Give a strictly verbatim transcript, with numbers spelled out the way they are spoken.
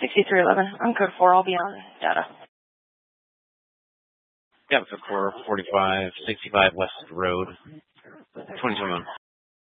sixty-three eleven. On code four, I'll be on data. Yeah, code four, forty-five sixty-five West Road, twenty twenty-one.